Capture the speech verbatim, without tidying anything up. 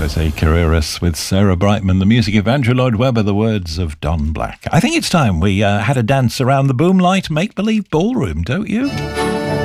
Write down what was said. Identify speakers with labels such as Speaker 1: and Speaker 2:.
Speaker 1: Jose Carreras with Sarah Brightman, the music of Andrew Lloyd Webber, the words of Don Black. I think it's time we uh, had a dance around the Boomlight make-believe ballroom, don't you?